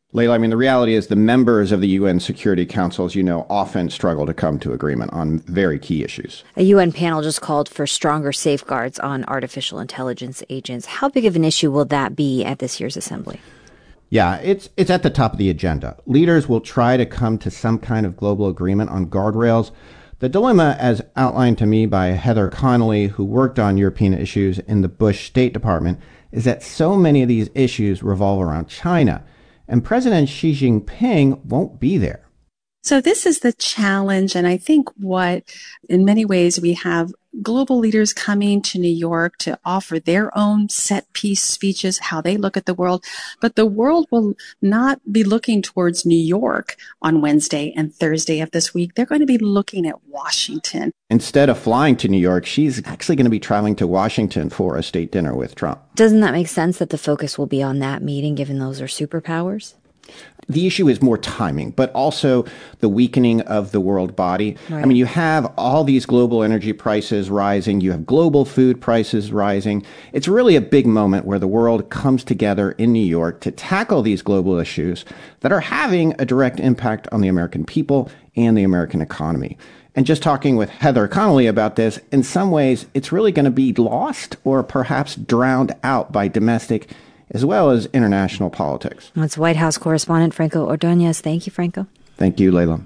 Layla, I mean, the reality is the members of the UN Security Council, as you know, often struggle to come to agreement on very key issues. A UN panel just called for stronger safeguards on artificial intelligence agents. How big of an issue will that be at this year's assembly? Yeah, it's at the top of the agenda. Leaders will try to come to some kind of global agreement on guardrails. The dilemma, as outlined to me by Heather Connolly, who worked on European issues in the Bush State Department, is that so many of these issues revolve around China, and President Xi Jinping won't be there. So this is the challenge, and I think what, in many ways, we have global leaders coming to New York to offer their own set-piece speeches, how they look at the world, but the world will not be looking towards New York on Wednesday and Thursday of this week. They're going to be looking at Washington. Instead of flying to New York, she's actually going to be traveling to Washington for a state dinner with Trump. Doesn't that make sense that the focus will be on that meeting, given those are superpowers? The issue is more timing, but also the weakening of the world body. Right. I mean, you have all these global energy prices rising. You have global food prices rising. It's really a big moment where the world comes together in New York to tackle these global issues that are having a direct impact on the American people and the American economy. And just talking with Heather Connolly about this, in some ways, it's really going to be lost or perhaps drowned out by domestic as well as international politics. That's White House correspondent Franco Ordonez. Thank you, Franco. Thank you, Layla.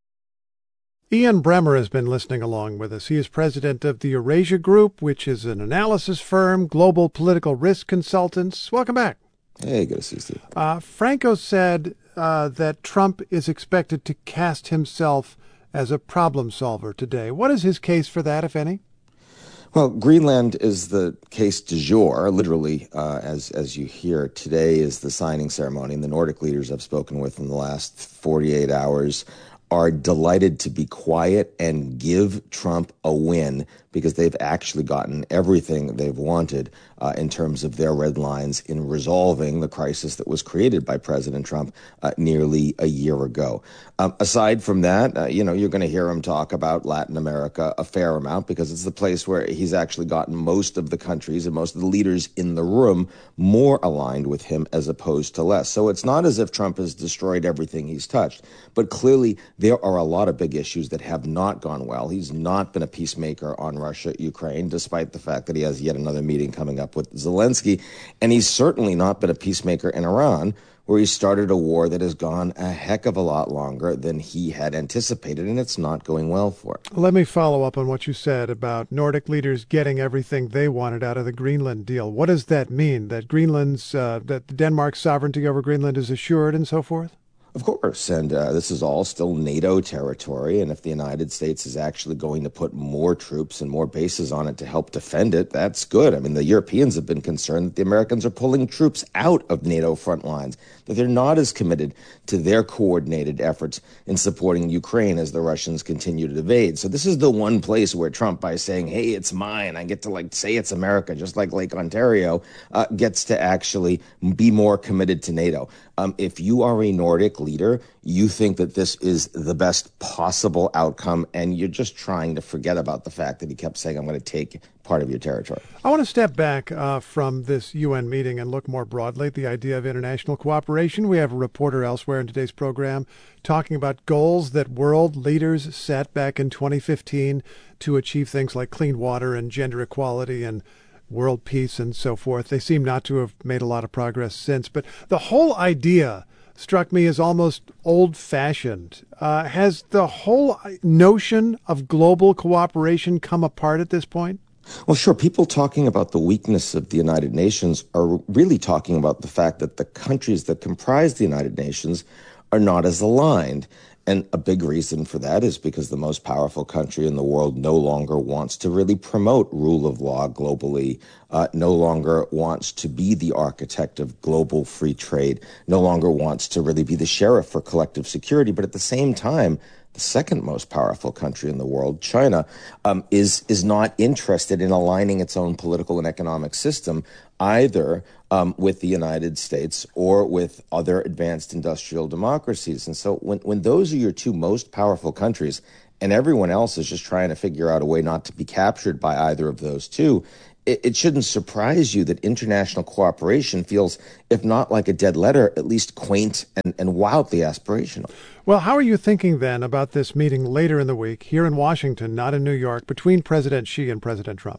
Ian Bremmer has been listening along with us. He is president of the Eurasia Group, which is an analysis firm, global political risk consultants. Welcome back. Hey, good to see you, Steve. Franco said that Trump is expected to cast himself as a problem solver today. What is his case for that, if any? Well, Greenland is the case du jour, literally, as you hear. Today is the signing ceremony, and the Nordic leaders I've spoken with in the last 48 hours are delighted to be quiet and give Trump a win because they've actually gotten everything they've wanted in terms of their red lines in resolving the crisis that was created by President Trump nearly a year ago. Aside from that, you're going to hear him talk about Latin America a fair amount because it's the place where he's actually gotten most of the countries and most of the leaders in the room more aligned with him as opposed to less. So it's not as if Trump has destroyed everything he's touched, but clearly there are a lot of big issues that have not gone well. He's not been a peacemaker on Russia, Ukraine, despite the fact that he has yet another meeting coming up with Zelensky. And he's certainly not been a peacemaker in Iran, where he started a war that has gone a heck of a lot longer than he had anticipated, and it's not going well for him. Let me follow up on what you said about Nordic leaders getting everything they wanted out of the Greenland deal. What does that mean? That that Denmark's sovereignty over Greenland is assured and so forth? Of course, and this is all still NATO territory, and if the United States is actually going to put more troops and more bases on it to help defend it, that's good. I mean, the Europeans have been concerned that the Americans are pulling troops out of NATO front lines, that they're not as committed to their coordinated efforts in supporting Ukraine as the Russians continue to invade. So this is the one place where Trump, by saying, hey, it's mine, I get to say it's America, just like Lake Ontario, gets to actually be more committed to NATO. If you are a Nordic leader, you think that this is the best possible outcome, and you're just trying to forget about the fact that he kept saying, I'm going to take part of your territory. I want to step back from this UN meeting and look more broadly at the idea of international cooperation. We have a reporter elsewhere in today's program talking about goals that world leaders set back in 2015 to achieve things like clean water and gender equality and world peace and so forth. They seem not to have made a lot of progress since, but the whole idea struck me as almost old-fashioned. Has the whole notion of global cooperation come apart at this point? Well, sure. People talking about the weakness of the United Nations are really talking about the fact that the countries that comprise the United Nations are not as aligned. And a big reason for that is because the most powerful country in the world no longer wants to really promote rule of law globally, no longer wants to be the architect of global free trade, no longer wants to really be the sheriff for collective security. But at the same time, the second most powerful country in the world, China, is not interested in aligning its own political and economic system either with the United States or with other advanced industrial democracies. And so when those are your two most powerful countries and everyone else is just trying to figure out a way not to be captured by either of those two, it shouldn't surprise you that international cooperation feels, if not like a dead letter, at least quaint and wildly aspirational. Well, how are you thinking then about this meeting later in the week here in Washington, not in New York, between President Xi and President Trump?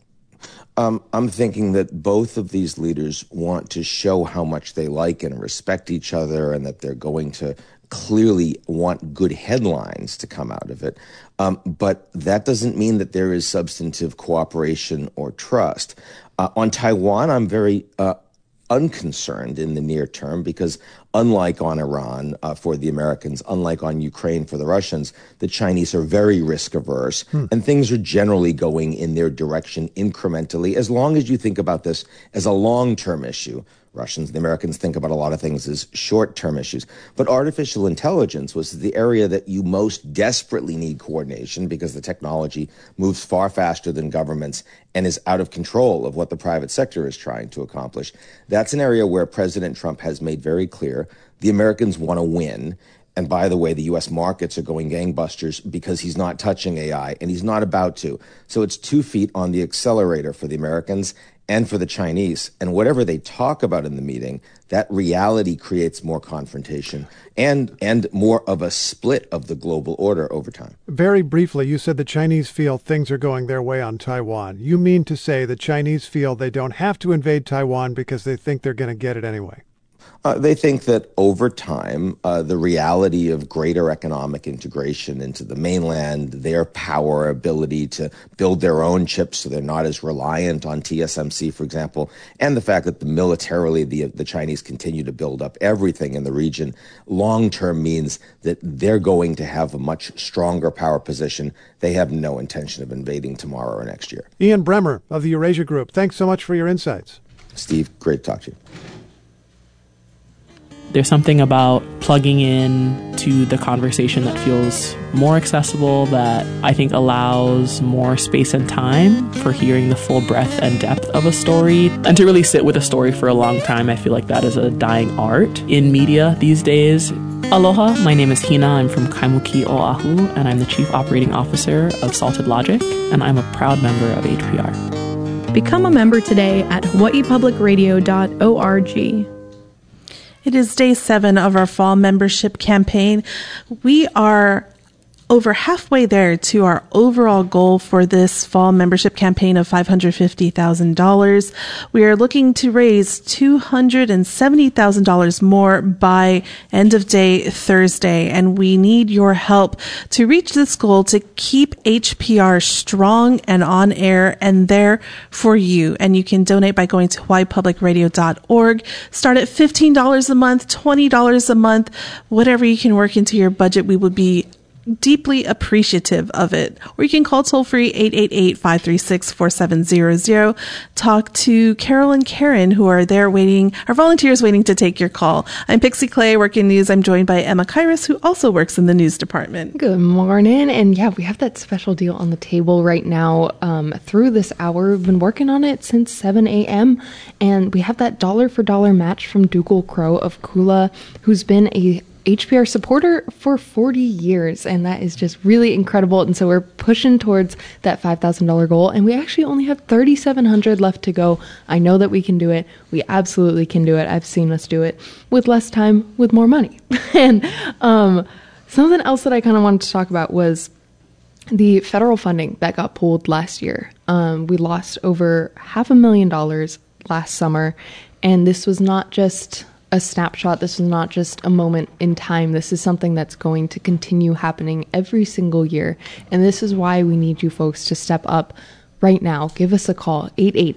I'm thinking that both of these leaders want to show how much they like and respect each other, and that they're going to clearly want good headlines to come out of it. But that doesn't mean that there is substantive cooperation or trust. On Taiwan, I'm very unconcerned in the near term because unlike on Iran for the Americans, unlike on Ukraine for the Russians, the Chinese are very risk averse and things are generally going in their direction incrementally as long as you think about this as a long-term issue. Russians and the Americans think about a lot of things as short-term issues. But artificial intelligence was the area that you most desperately need coordination because the technology moves far faster than governments and is out of control of what the private sector is trying to accomplish. That's an area where President Trump has made very clear the Americans want to win. And by the way, the U.S. markets are going gangbusters because he's not touching AI, and he's not about to. So it's 2 feet on the accelerator for the Americans and for the Chinese. And whatever they talk about in the meeting, that reality creates more confrontation and more of a split of the global order over time. Very briefly, you said the Chinese feel things are going their way on Taiwan. You mean to say the Chinese feel they don't have to invade Taiwan because they think they're going to get it anyway? They think that over time, the reality of greater economic integration into the mainland, their power, ability to build their own chips so they're not as reliant on TSMC, for example, and the fact that militarily the Chinese continue to build up everything in the region, long-term means that they're going to have a much stronger power position. They have no intention of invading tomorrow or next year. Ian Bremmer of the Eurasia Group, thanks so much for your insights. Steve, great to talk to you. There's something about plugging in to the conversation that feels more accessible, that I think allows more space and time for hearing the full breadth and depth of a story. And to really sit with a story for a long time, I feel like that is a dying art in media these days. Aloha, my name is Hina. I'm from Kaimuki, Oahu, and I'm the Chief Operating Officer of Salted Logic, and I'm a proud member of HPR. Become a member today at hawaiipublicradio.org. It is day 7 of our fall membership campaign. We are over halfway there to our overall goal for this fall membership campaign of $550,000. We are looking to raise $270,000 more by end of day Thursday, and we need your help to reach this goal to keep HPR strong and on air and there for you. And you can donate by going to hawaiipublicradio.org. Start at $15 a month, $20 a month, whatever you can work into your budget. We would be deeply appreciative of it. Or you can call toll-free 888-536-4700. Talk to Carol and Karen, who are there waiting, our volunteers waiting to take your call. I'm Pixie Clay, working news. I'm joined by Emma Kairos, who also works in the news department. Good morning. And yeah, we have that special deal on the table right now through this hour. We've been working on it since 7 a.m. And we have that dollar-for-dollar match from Dougal Crow of Kula, who's been a HPR supporter for 40 years, and that is just really incredible. And so we're pushing towards that $5,000 goal, and we actually only have $3,700 left to go. I know that we can do it. We absolutely can do it. I've seen us do it with less time, with more money. And something else that I kind of wanted to talk about was the federal funding that got pulled last year. We lost over $500,000 last summer, and this was not just a snapshot. This is not just a moment in time. This is something that's going to continue happening every single year. And this is why we need you folks to step up right now. Give us a call,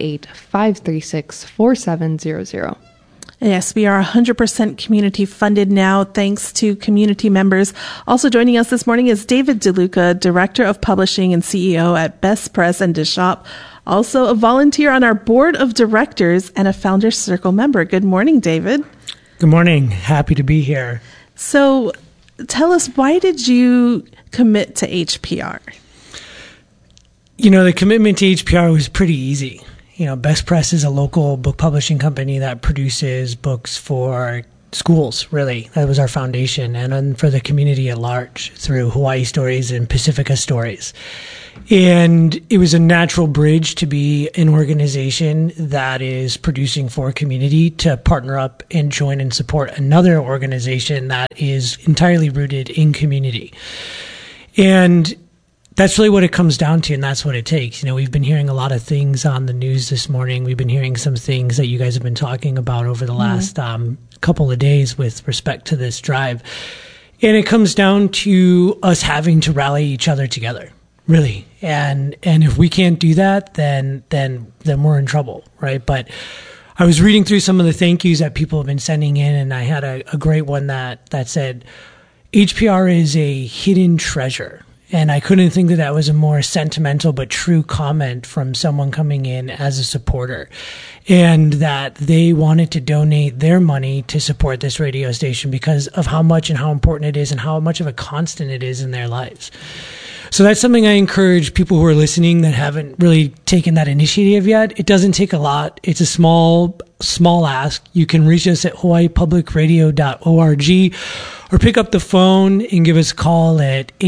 888-536-4700. Yes, we are 100% community funded now, thanks to community members. Also joining us this morning is David DeLuca, Director of Publishing and CEO at Best Press and Dishop. Also a volunteer on our board of directors and a Founders Circle member. Good morning, David. Good morning. Happy to be here. So tell us, why did you commit to HPR? You know, the commitment to HPR was pretty easy. You know, Best Press is a local book publishing company that produces books for schools, really. That was our foundation, and then for the community at large through Hawaii Stories and Pacifica Stories. And it was a natural bridge to be an organization that is producing for community to partner up and join and support another organization that is entirely rooted in community. And that's really what it comes down to, and that's what it takes. We've been hearing a lot of things on the news this morning. We've been hearing some things that you guys have been talking about over the last couple of days with respect to this drive. And it comes down to us having to rally each other together, really. And if we can't do that, then we're in trouble, right? But I was reading through some of the thank yous that people have been sending in, and I had a great one that said, HPR is a hidden treasure. And I couldn't think that was a more sentimental but true comment from someone coming in as a supporter, and that they wanted to donate their money to support this radio station because of how much and how important it is and how much of a constant it is in their lives. So that's something I encourage people who are listening that haven't really taken that initiative yet. It doesn't take a lot. It's a small ask. You can reach us at hawaiipublicradio.org or pick up the phone and give us a call at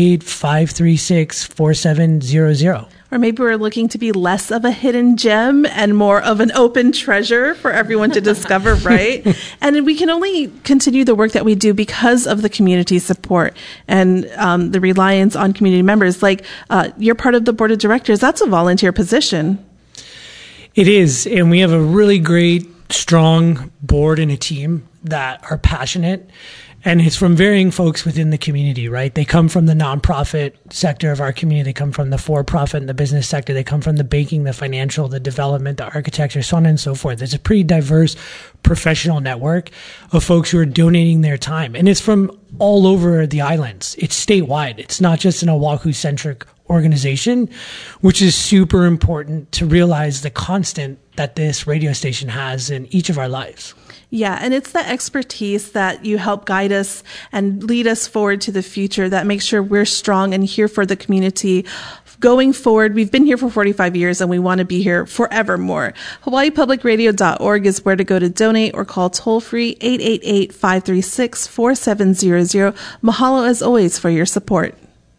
888-536-4700. Or maybe we're looking to be less of a hidden gem and more of an open treasure for everyone to discover, right? And we can only continue the work that we do because of the community support and the reliance on community members. Like you're part of the board of directors. That's a volunteer position. It is. And we have a really great, strong board and a team that are passionate. And it's from varying folks within the community, right? They come from the nonprofit sector of our community. They come from the for-profit and the business sector. They come from the banking, the financial, the development, the architecture, so on and so forth. It's a pretty diverse professional network of folks who are donating their time. And it's from all over the islands. It's statewide. It's not just an Oahu-centric organization, which is super important to realize the constant that this radio station has in each of our lives. Yeah, and it's the expertise that you help guide us and lead us forward to the future that makes sure we're strong and here for the community. Going forward, we've been here for 45 years and we want to be here forevermore. HawaiiPublicRadio.org is where to go to donate or call toll-free 888-536-4700. Mahalo as always for your support.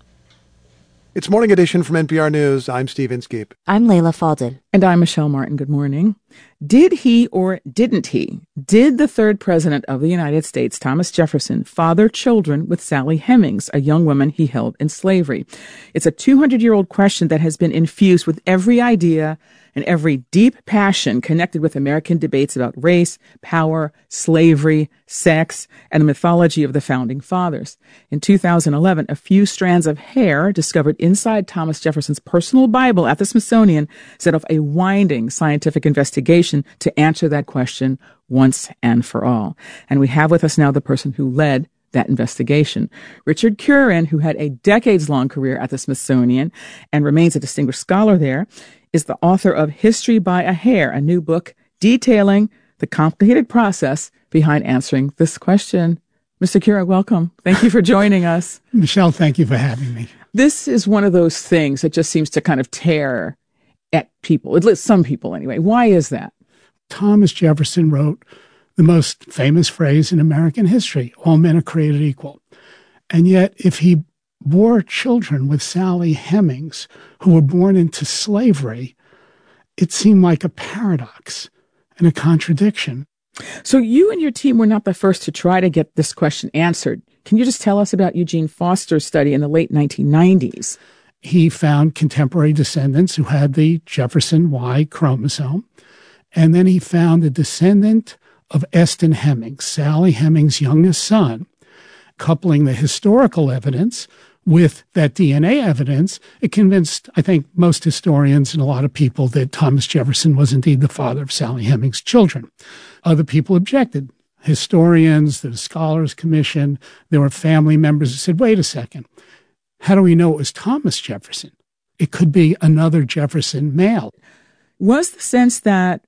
It's Morning Edition from NPR News. I'm Steve Inskeep. I'm Layla Falded. And I'm Michelle Martin. Good morning. Did he or didn't he? Did the third president of the United States, Thomas Jefferson, father children with Sally Hemings, a young woman he held in slavery? It's a 200-year-old question that has been infused with every idea and every deep passion connected with American debates about race, power, slavery, sex, and the mythology of the Founding Fathers. In 2011, a few strands of hair discovered inside Thomas Jefferson's personal Bible at the Smithsonian set off a winding scientific investigation to answer that question once and for all. And we have with us now the person who led that investigation. Richard Curran, who had a decades-long career at the Smithsonian and remains a distinguished scholar there, is the author of History by a Hair, a new book detailing the complicated process behind answering this question. Mr. Curran, welcome. Thank you for joining us. Michelle, thank you for having me. This is one of those things that just seems to kind of tear at people, at least some people anyway. Why is that? Thomas Jefferson wrote the most famous phrase in American history, all men are created equal. And yet, if he bore children with Sally Hemings, who were born into slavery, it seemed like a paradox and a contradiction. So you and your team were not the first to try to get this question answered. Can you just tell us about Eugene Foster's study in the late 1990s? He found contemporary descendants who had the Jefferson Y chromosome, and then he found a descendant of Eston Hemings, Sally Hemings' youngest son. Coupling the historical evidence with that DNA evidence, it convinced, I think, most historians and a lot of people that Thomas Jefferson was indeed the father of Sally Hemings' children. Other people objected. Historians, the Scholars Commission, there were family members who said, wait a second, how do we know it was Thomas Jefferson? It could be another Jefferson male. Was the sense that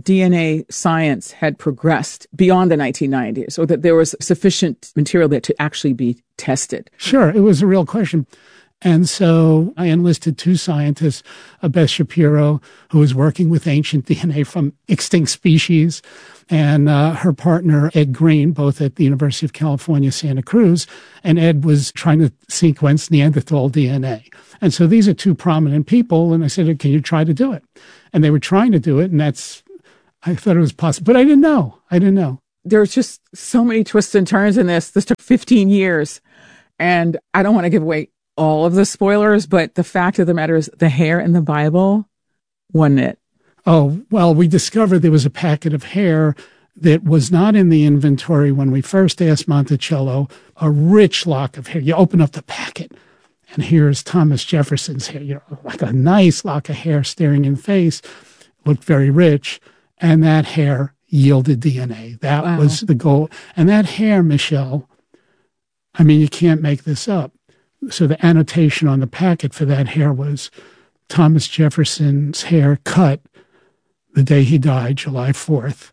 DNA science had progressed beyond the 1990s, or that there was sufficient material there to actually be tested? Sure, it was a real question. And so I enlisted two scientists, Beth Shapiro, who was working with ancient DNA from extinct species, and her partner, Ed Green, both at the University of California, Santa Cruz. And Ed was trying to sequence Neanderthal DNA. And so these are two prominent people. And I said, can you try to do it? And they were trying to do it. And I thought it was possible. But I didn't know. There's just so many twists and turns in this. This took 15 years. And I don't want to give away all of the spoilers, but the fact of the matter is the hair in the Bible, wasn't it? Oh, well, we discovered there was a packet of hair that was not in the inventory when we first asked Monticello, a rich lock of hair. You open up the packet, and here's Thomas Jefferson's hair, like a nice lock of hair staring in the face, looked very rich, and that hair yielded DNA. That was the goal. And that hair, Michelle, I mean, you can't make this up. So the annotation on the packet for that hair was Thomas Jefferson's hair cut the day he died, July 4th,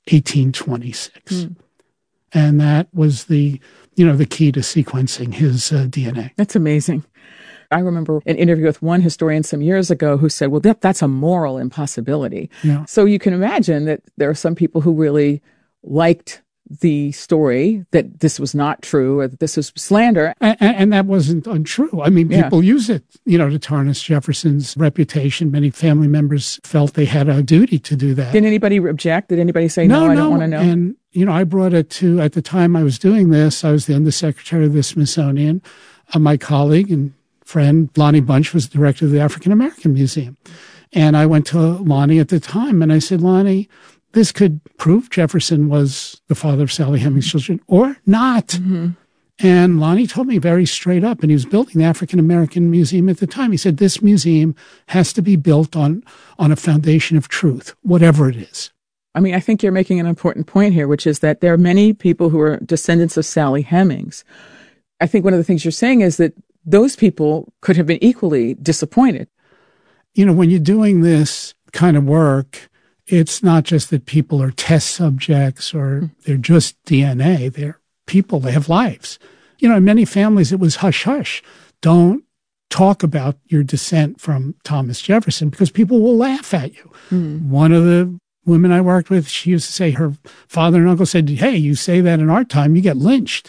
1826. And that was the key to sequencing his DNA. That's amazing. I remember an interview with one historian some years ago who said, well, that's a moral impossibility. Yeah. So you can imagine that there are some people who really liked the story that this was not true or that this was slander. And that wasn't untrue. I mean, people use it, to tarnish Jefferson's reputation. Many family members felt they had a duty to do that. Did anybody object? Did anybody say, no, I don't want to know? And, I brought it to, at the time I was doing this, I was the undersecretary of the Smithsonian. My colleague and friend, Lonnie Bunch, was the director of the African American Museum. And I went to Lonnie at the time and I said, Lonnie, this could prove Jefferson was the father of Sally Hemings' children or not. Mm-hmm. And Lonnie told me very straight up, and he was building the African American Museum at the time. He said, this museum has to be built on a foundation of truth, whatever it is. I mean, I think you're making an important point here, which is that there are many people who are descendants of Sally Hemings. I think one of the things you're saying is that those people could have been equally disappointed. When you're doing this kind of work, it's not just that people are test subjects or they're just DNA. They're people. They have lives. In many families, it was hush hush. Don't talk about your descent from Thomas Jefferson because people will laugh at you. One of the women I worked with, she used to say her father and uncle said, hey, you say that in our time, you get lynched.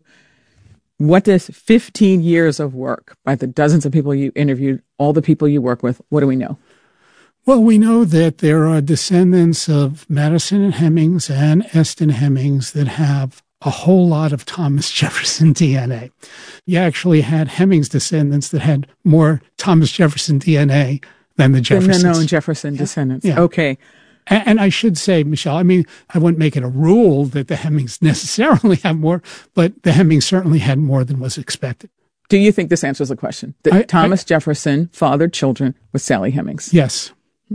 What does 15 years of work by the dozens of people you interviewed, all the people you work with, what do we know? Well, we know that there are descendants of Madison and Hemings and Eston Hemings that have a whole lot of Thomas Jefferson DNA. You actually had Hemings descendants that had more Thomas Jefferson DNA than the Jeffersons. Than the known Jefferson descendants. Yeah. Okay. And I should say, Michelle, I mean, I wouldn't make it a rule that the Hemings necessarily have more, but the Hemings certainly had more than was expected. Do you think this answers the question? That Thomas Jefferson fathered children with Sally Hemings? Yes.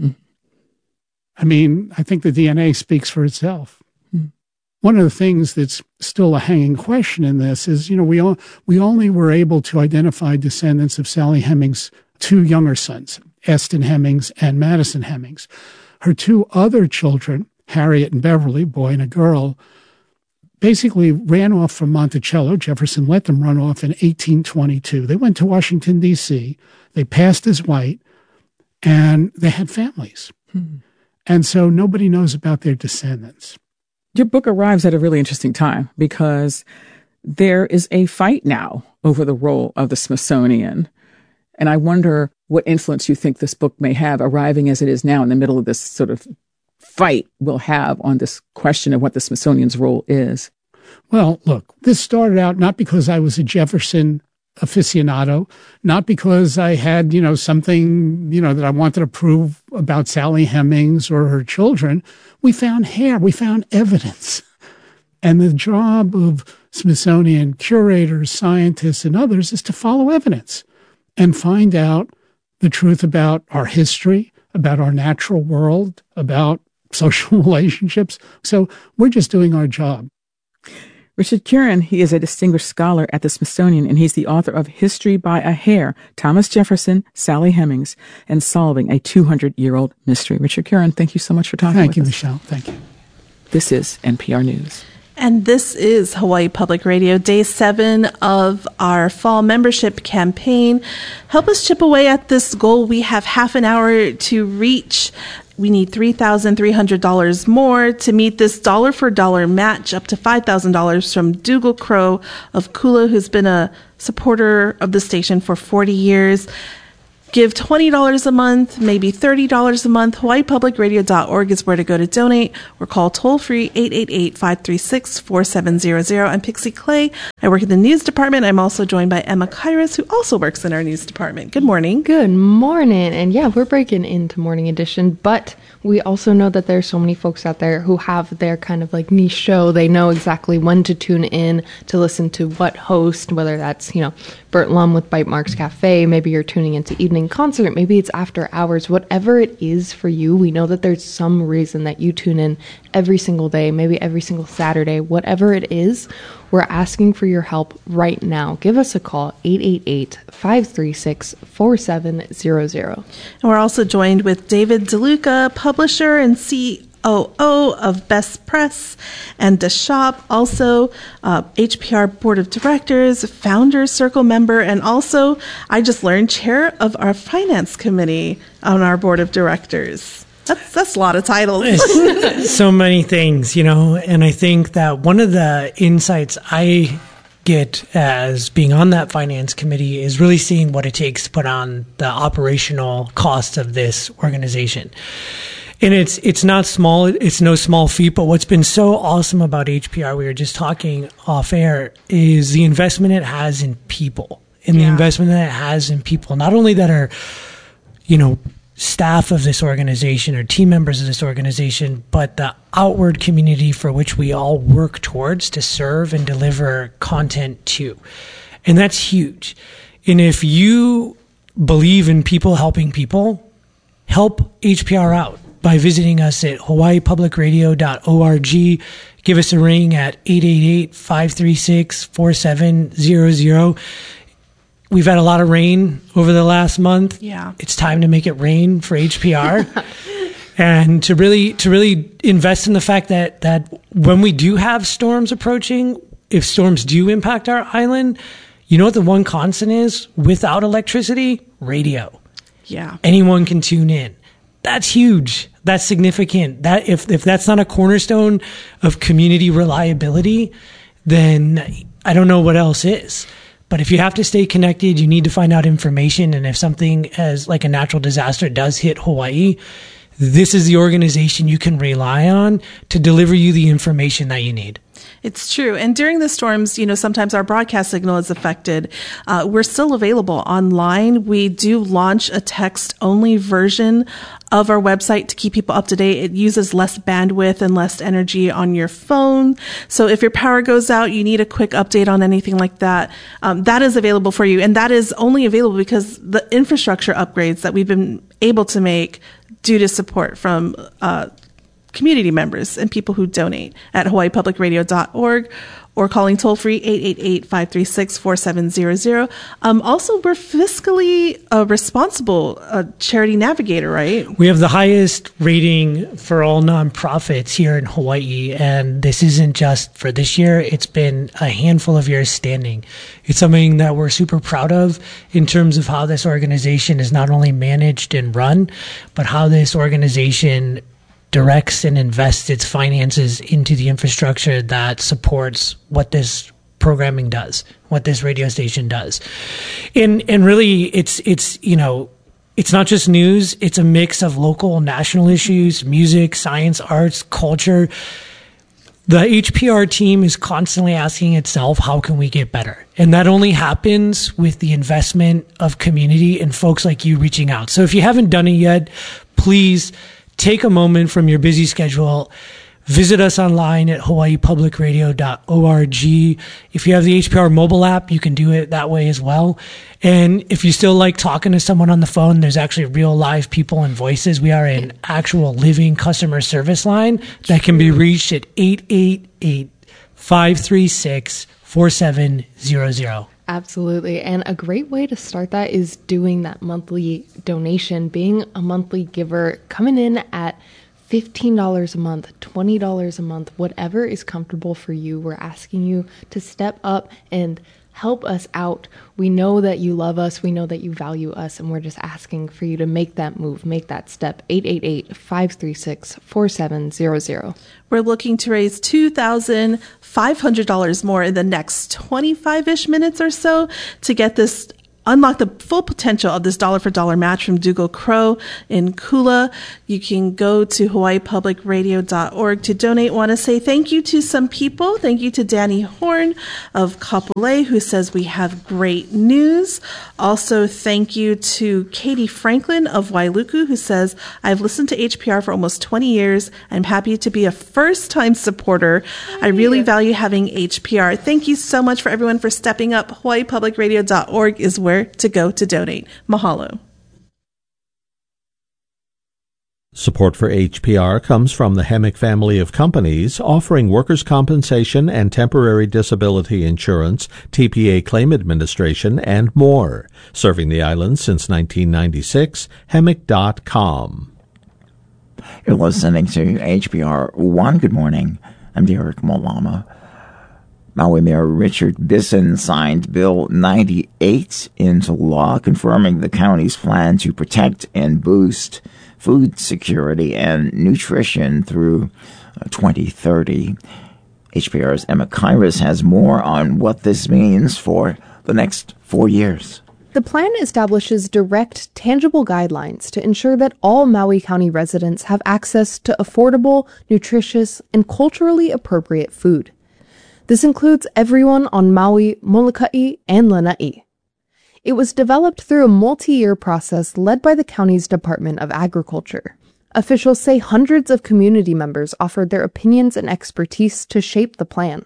I mean, I think the DNA speaks for itself. One of the things that's still a hanging question in this is, we only were able to identify descendants of Sally Hemings' two younger sons, Eston Hemings and Madison Hemings. Her two other children, Harriet and Beverly, boy and a girl, basically ran off from Monticello. Jefferson let them run off in 1822. They went to Washington, D.C. They passed as white, and they had families. And so nobody knows about their descendants. Your book arrives at a really interesting time because there is a fight now over the role of the Smithsonian. And I wonder what influence you think this book may have, arriving as it is now in the middle of this sort of fight will have on this question of what the Smithsonian's role is. Well, look, this started out not because I was a Jefferson aficionado, not because I had, something, that I wanted to prove about Sally Hemings or her children. We found hair, we found evidence. And the job of Smithsonian curators, scientists, and others is to follow evidence and find out the truth about our history, about our natural world, about social relationships. So we're just doing our job. Richard Curran, he is a distinguished scholar at the Smithsonian, and he's the author of History by a Hair, Thomas Jefferson, Sally Hemings, and Solving a 200-Year-Old Mystery. Richard Curran, thank you so much for talking with us. Thank you, Michelle. Thank you. This is NPR News. And this is Hawaii Public Radio, day 7 of our fall membership campaign. Help us chip away at this goal. We have half an hour to reach. We need $3,300 more to meet this dollar-for-dollar match, up to $5,000 from Dougal Crow of Kula, who's been a supporter of the station for 40 years. Give $20 a month, maybe $30 a month. HawaiiPublicRadio.org is where to go to donate, or call toll-free 888-536-4700. I'm Pixie Clay. I work in the news department. I'm also joined by Emma Kairos, who also works in our news department. Good morning. Good morning. And yeah, we're breaking into Morning Edition, but we also know that there's so many folks out there who have their kind of like niche show. They know exactly when to tune in to listen to what host, whether that's, Bert Lum with Bite Marks Cafe. Maybe you're tuning into Evening Concert. Maybe it's after hours. Whatever it is for you, we know that there's some reason that you tune in every single day, maybe every single Saturday. Whatever it is, we're asking for your help right now. Give us a call, 888-536-4700. And we're also joined with David DeLuca, publisher and COO of Best Press, and Deshop, also HPR Board of Directors, Founders Circle member, and also, I just learned, chair of our Finance Committee on our Board of Directors. That's a lot of titles. So many things, and I think that one of the insights I get as being on that finance committee is really seeing what it takes to put on the operational cost of this organization. And it's not small. It's no small feat. But what's been so awesome about HPR, we were just talking off air, is the investment it has in people, and the investment that it has in people, not only that are, staff of this organization or team members of this organization, but the outward community for which we all work towards to serve and deliver content to. And that's huge. And if you believe in people helping people, help HPR out by visiting us at hawaiipublicradio.org. Give us a ring at 888-536-4700. We've had a lot of rain over the last month. Yeah. It's time to make it rain for HPR. And to really invest in the fact that when we do have storms approaching, if storms do impact our island, you know what the one constant is? Without electricity, radio. Yeah. Anyone can tune in. That's huge. That's significant. That if that's not a cornerstone of community reliability, then I don't know what else is. But if you have to stay connected, you need to find out information. And if something as like a natural disaster does hit Hawaii, this is the organization you can rely on to deliver you the information that you need. It's true. And during the storms, sometimes our broadcast signal is affected. We're still available online. We do launch a text-only version of our website to keep people up to date. It uses less bandwidth and less energy on your phone. So if your power goes out, you need a quick update on anything like that, that is available for you. And that is only available because the infrastructure upgrades that we've been able to make due to support from community members and people who donate at hawaiipublicradio.org or calling toll-free 888-536-4700. Also, we're fiscally responsible charity navigator, right? We have the highest rating for all nonprofits here in Hawaii, and this isn't just for this year. It's been a handful of years standing. It's something that we're super proud of in terms of how this organization is not only managed and run, but how this organization directs and invests its finances into the infrastructure that supports what this programming does, what this radio station does. And really it's not just news, it's a mix of local and national issues, music, science, arts, culture. The HPR team is constantly asking itself, how can we get better? And that only happens with the investment of community and folks like you reaching out. So if you haven't done it yet, please take a moment from your busy schedule. Visit us online at hawaiipublicradio.org. If you have the HPR mobile app, you can do it that way as well. And if you still like talking to someone on the phone, there's actually real live people and voices. We are an actual living customer service line that can be reached at 888-536-4700. Absolutely. And a great way to start that is doing that monthly donation, being a monthly giver, coming in at $15 a month, $20 a month, whatever is comfortable for you. We're asking you to step up and help us out. We know that you love us. We know that you value us. And we're just asking for you to make that move, make that step. 888-536-4700. We're looking to raise $2,500 more in the next 25-ish minutes or so to get this unlock the full potential of this dollar-for-dollar match from Dougal Crowe in Kula. You can go to hawaiipublicradio.org to donate. Want to say thank you to some people. Thank you to Danny Horn of Kapolei, who says we have great news. Also, thank you to Katie Franklin of Wailuku, who says, I've listened to HPR for almost 20 years. I'm happy to be a first-time supporter. I really value having HPR. Thank you so much for everyone for stepping up. hawaiipublicradio.org is where to go to donate. Mahalo. Support for HPR comes from the Hemick family of companies offering workers' compensation and temporary disability insurance, TPA claim administration, and more. Serving the island since 1996, Hemick.com. You're listening to HPR 1. Good morning. I'm Derek Malama. Maui Mayor Richard Bisson signed Bill 98 into law, confirming the county's plan to protect and boost food security and nutrition through 2030. HPR's Emma Kairos has more on what this means for the next 4 years. The plan establishes direct, tangible guidelines to ensure that all Maui County residents have access to affordable, nutritious, and culturally appropriate food. This includes everyone on Maui, Molokai, and Lanai. It was developed through a multi-year process led by the county's Department of Agriculture. Officials say hundreds of community members offered their opinions and expertise to shape the plan.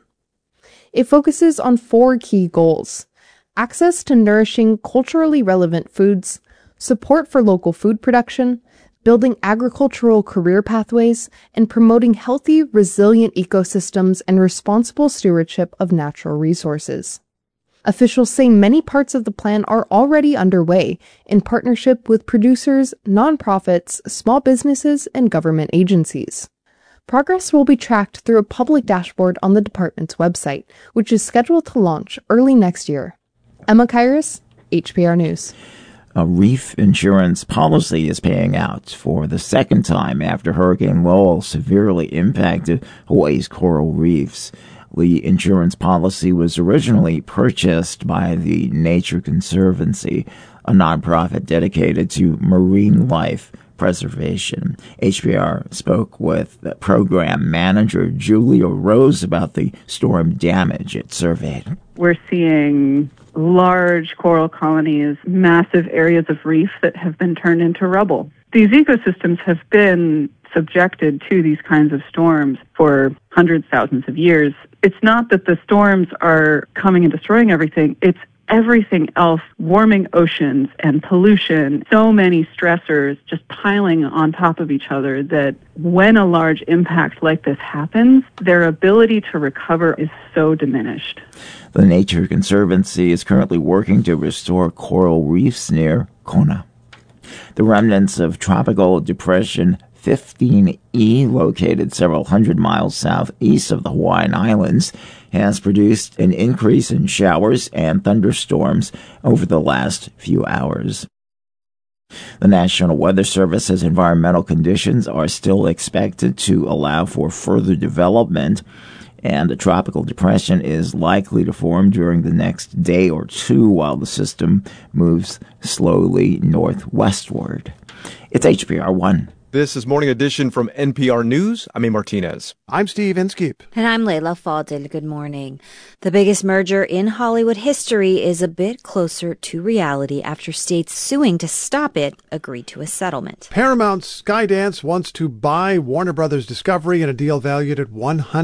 It focuses on 4 key goals: access to nourishing, culturally relevant foods, support for local food production, building agricultural career pathways, and promoting healthy, resilient ecosystems and responsible stewardship of natural resources. Officials say many parts of the plan are already underway in partnership with producers, nonprofits, small businesses, and government agencies. Progress will be tracked through a public dashboard on the department's website, which is scheduled to launch early next year. Emma Kairos, HPR News. A reef insurance policy is paying out for the second time after Hurricane Lowell severely impacted Hawaii's coral reefs. The insurance policy was originally purchased by the Nature Conservancy, a nonprofit dedicated to marine life preservation. HPR spoke with the program manager Julia Rose about the storm damage it surveyed. We're seeing large coral colonies, massive areas of reef that have been turned into rubble. These ecosystems have been subjected to these kinds of storms for hundreds, thousands of years. It's not that the storms are coming and destroying everything. It's everything else, warming oceans and pollution, so many stressors just piling on top of each other that when a large impact like this happens, their ability to recover is so diminished. The Nature Conservancy is currently working to restore coral reefs near Kona. The remnants of Tropical Depression 15E, located several hundred miles southeast of the Hawaiian Islands, has produced an increase in showers and thunderstorms over the last few hours. The National Weather Service says environmental conditions are still expected to allow for further development, and a tropical depression is likely to form during the next day or two while the system moves slowly northwestward. It's HPR 1. This is Morning Edition from NPR News. I'm A. Martinez. I'm Steve Inskeep. And I'm Layla Fadil. Good morning. The biggest merger in Hollywood history is a bit closer to reality after states suing to stop it agreed to a settlement. Paramount Skydance wants to buy Warner Brothers Discovery in a deal valued at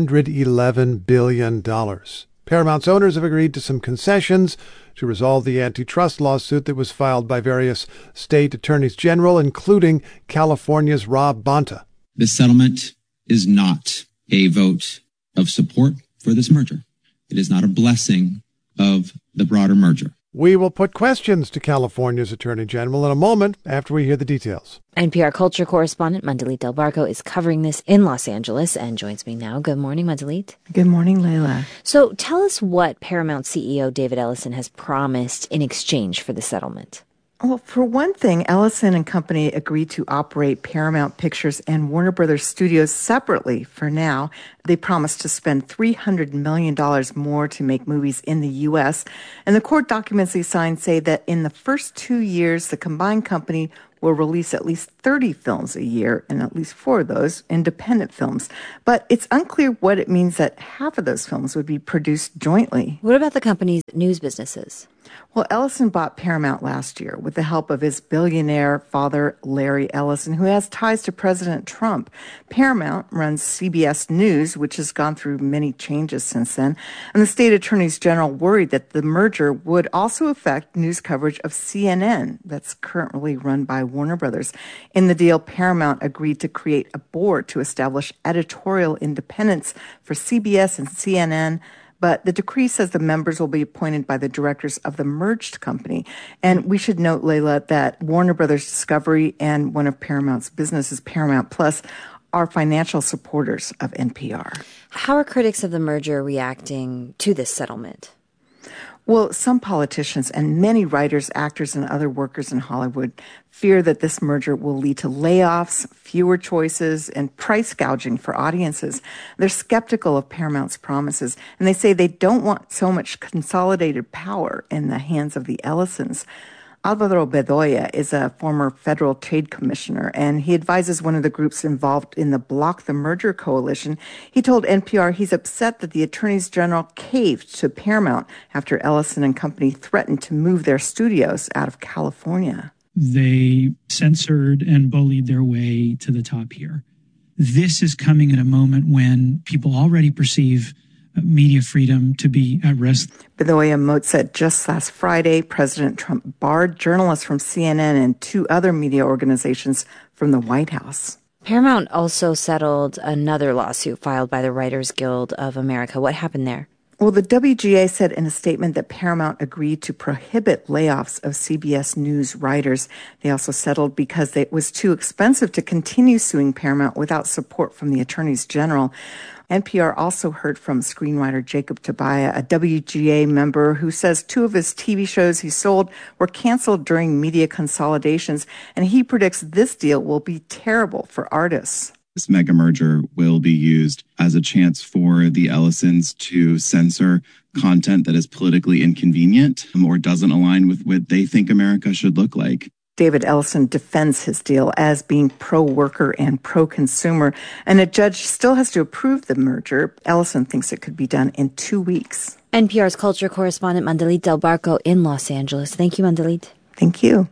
$111 billion. Paramount's owners have agreed to some concessions to resolve the antitrust lawsuit that was filed by various state attorneys general, including California's Rob Bonta. The settlement is not a vote of support for this merger. It is not a blessing of the broader merger. We will put questions to California's Attorney General in a moment after we hear the details. NPR culture correspondent Mandalit Del Barco is covering this in Los Angeles and joins me now. Good morning, Mandalit. Good morning, Layla. So tell us what Paramount CEO David Ellison has promised in exchange for the settlement. Well, for one thing, Ellison and Company agreed to operate Paramount Pictures and Warner Brothers Studios separately for now. They promised to spend $300 million more to make movies in the U.S. And the court documents they signed say that in the first 2 years, the combined company will release at least 30 films a year, and at least 4 of those independent films. But it's unclear what it means that half of those films would be produced jointly. What about the company's news businesses? Well, Ellison bought Paramount last year with the help of his billionaire father, Larry Ellison, who has ties to President Trump. Paramount runs CBS News, which has gone through many changes since then. And the state attorneys general worried that the merger would also affect news coverage of CNN, that's currently run by Warner Brothers. In the deal, Paramount agreed to create a board to establish editorial independence for CBS and CNN. But the decree says the members will be appointed by the directors of the merged company. And we should note, Layla, that Warner Brothers Discovery and one of Paramount's businesses, Paramount Plus, are financial supporters of NPR. How are critics of the merger reacting to this settlement? Well, some politicians and many writers, actors, and other workers in Hollywood fear that this merger will lead to layoffs, fewer choices, and price gouging for audiences. They're skeptical of Paramount's promises, and they say they don't want so much consolidated power in the hands of the Ellisons. Alvaro Bedoya is a former federal trade commissioner, and he advises one of the groups involved in the Block the Merger coalition. He told NPR he's upset that the attorneys general caved to Paramount after Ellison and Company threatened to move their studios out of California. They censored and bullied their way to the top here. This is coming at a moment when people already perceive media freedom to be at risk. Bedoya said just last Friday, President Trump barred journalists from CNN and 2 other media organizations from the White House. Paramount also settled another lawsuit filed by the Writers Guild of America. What happened there? Well, the WGA said in a statement that Paramount agreed to prohibit layoffs of CBS News writers. They also settled because it was too expensive to continue suing Paramount without support from the attorneys general. NPR also heard from screenwriter Jacob Tobiah, a WGA member who says 2 of his TV shows he sold were canceled during media consolidations, and he predicts this deal will be terrible for artists. This mega merger will be used as a chance for the Ellisons to censor content that is politically inconvenient or doesn't align with what they think America should look like. David Ellison defends his deal as being pro-worker and pro-consumer, and a judge still has to approve the merger. Ellison thinks it could be done in 2 weeks. NPR's culture correspondent Mandalit Del Barco in Los Angeles. Thank you, Mandalit. Thank you.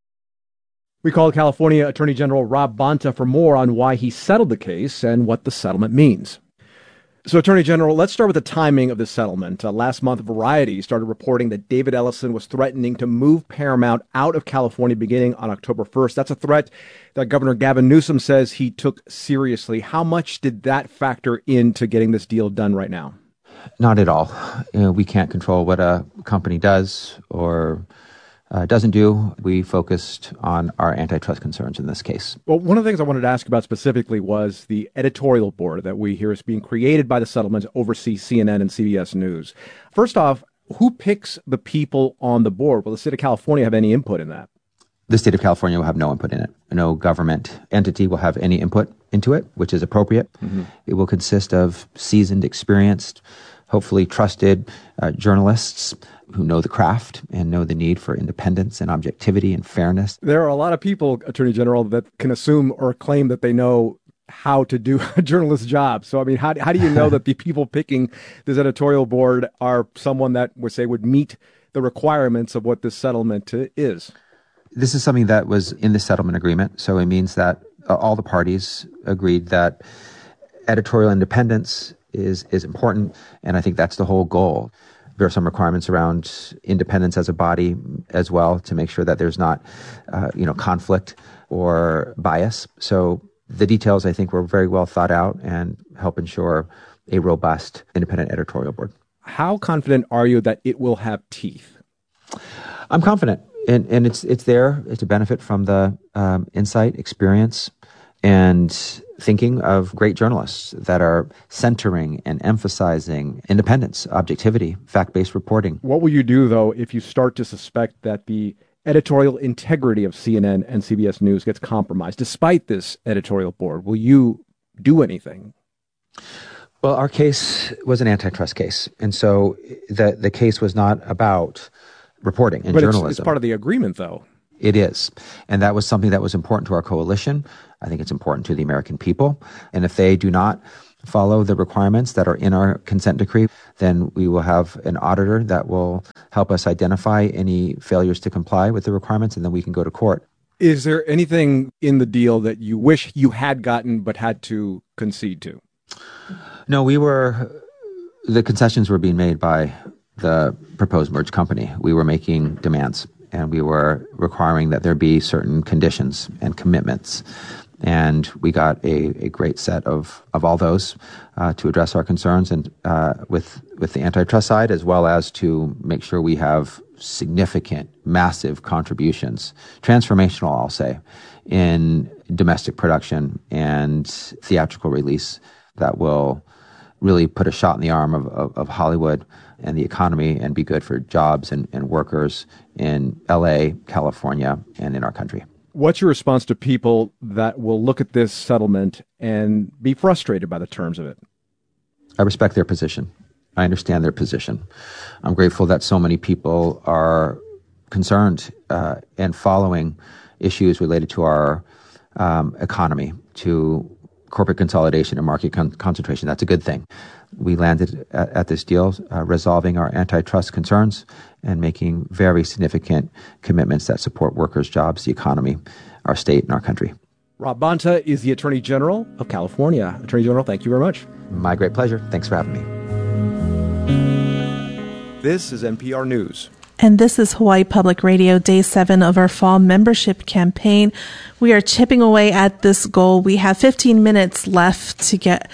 We called California Attorney General Rob Bonta for more on why he settled the case and what the settlement means. So, Attorney General, let's start with the timing of the settlement. Last month, Variety started reporting that David Ellison was threatening to move Paramount out of California beginning on October 1st. That's a threat that Governor Gavin Newsom says he took seriously. How much did that factor into getting this deal done right now? Not at all. We can't control what a company does or doesn't do. We focused on our antitrust concerns in this case. Well, one of the things I wanted to ask about specifically was the editorial board that we hear is being created by the settlement to oversee CNN and CBS News. First off, who picks the people on the board? Will the state of California have any input in that? The state of California will have no input in it. No government entity will have any input into it, which is appropriate. Mm-hmm. It will consist of seasoned, experienced, hopefully trusted journalists who know the craft and know the need for independence and objectivity and fairness. There are a lot of people, Attorney General, that can assume or claim that they know how to do a journalist's job. So, I mean, how do you know that the people picking this editorial board are someone that would meet the requirements of what this settlement is? This is something that was in the settlement agreement. So it means that all the parties agreed that editorial independence is important. And I think that's the whole goal. There are some requirements around independence as a body as well to make sure that there's not, conflict or bias. So the details, I think, were very well thought out and help ensure a robust independent editorial board. How confident are you that it will have teeth? I'm confident, and it's there. It's a benefit from the insight, experience, and thinking of great journalists that are centering and emphasizing independence, objectivity, fact-based reporting. What will you do, though, if you start to suspect that the editorial integrity of CNN and CBS News gets compromised, despite this editorial board? Will you do anything? Well, our case was an antitrust case, and so the case was not about reporting and journalism. It's part of the agreement, though. It is. And that was something that was important to our coalition. I think it's important to the American people. And if they do not follow the requirements that are in our consent decree, then we will have an auditor that will help us identify any failures to comply with the requirements, and then we can go to court. Is there anything in the deal that you wish you had gotten but had to concede to? No, the concessions were being made by the proposed merged company. We were making demands, and we were requiring that there be certain conditions and commitments. And we got a great set of all those to address our concerns and with the antitrust side, as well as to make sure we have significant, massive contributions, transformational, I'll say, in domestic production and theatrical release that will really put a shot in the arm of Hollywood and the economy and be good for jobs and workers in LA, California, and in our country. What's your response to people that will look at this settlement and be frustrated by the terms of it? I respect their position. I understand their position. I'm grateful that so many people are concerned and following issues related to our economy, to corporate consolidation and market concentration. That's a good thing. We landed at this deal resolving our antitrust concerns and making very significant commitments that support workers, jobs, the economy, our state, and our country. Rob Bonta is the Attorney General of California. Attorney General, thank you very much. My great pleasure. Thanks for having me. This is NPR News. And this is Hawaii Public Radio, Day 7 of our fall membership campaign. We are chipping away at this goal. We have 15 minutes left to get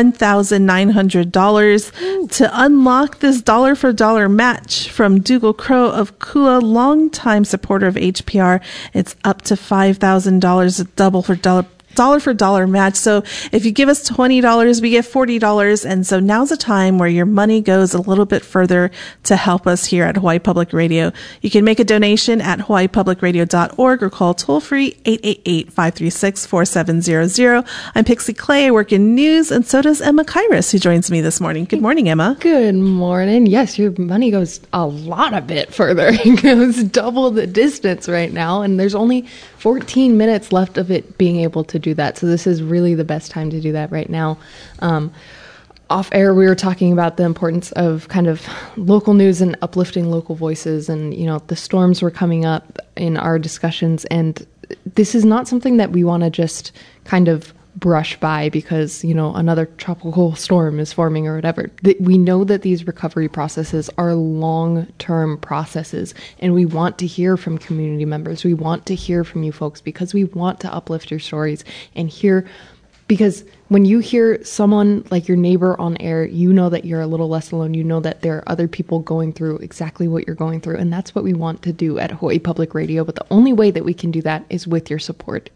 $1,900 to unlock this dollar-for-dollar match from Dougal Crowe of Kula, longtime supporter of HPR. It's up to $5,000, a dollar-for-dollar match. So if you give us $20, we get $40. And so now's a time where your money goes a little bit further to help us here at Hawaii Public Radio. You can make a donation at hawaiipublicradio.org or call toll-free 888-536-4700. I'm Pixie Clay. I work in news, and so does Emma Kairos, who joins me this morning. Good morning, Emma. Good morning. Yes, your money goes a lot a bit further. It goes double the distance right now, and there's only 14 minutes left of it being able to do that. So this is really the best time to do that right now. Off air, we were talking about the importance of kind of local news and uplifting local voices. And, you know, the storms were coming up in our discussions. And this is not something that we want to just kind of brush by because, you know, another tropical storm is forming or whatever. We know that these recovery processes are long-term processes, and we want to hear from community members. We want to hear from you folks because we want to uplift your stories and hear, because when you hear someone like your neighbor on air, you know that you're a little less alone. You know that there are other people going through exactly what you're going through, and that's what we want to do at Hawaii Public Radio. But the only way that we can do that is with your support.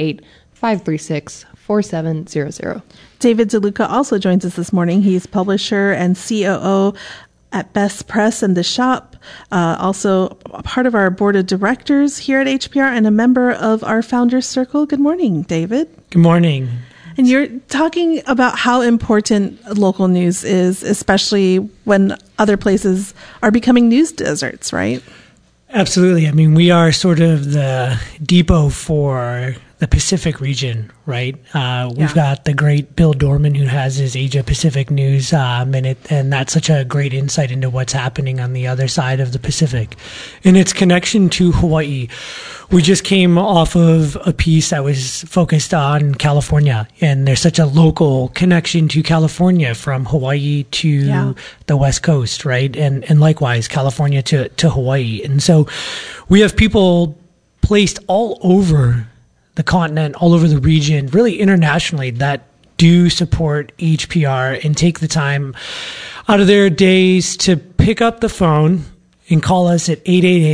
888-536-4700. David DeLuca also joins us this morning. He's publisher and COO at Best Press and The Shop, also a part of our board of directors here at HPR and a member of our Founders Circle. Good morning, David. Good morning. And you're talking about how important local news is, especially when other places are becoming news deserts, right? Absolutely. I mean, we are sort of the depot for the Pacific region, right? We've got the great Bill Dorman, who has his Asia Pacific News Minute, and that's such a great insight into what's happening on the other side of the Pacific and its connection to Hawaii. We just came off of a piece that was focused on California, and there's such a local connection to California from Hawaii to the West Coast, right? And likewise, California to Hawaii. And so we have people placed all over the continent, all over the region, really internationally, that do support HPR and take the time out of their days to pick up the phone and call us at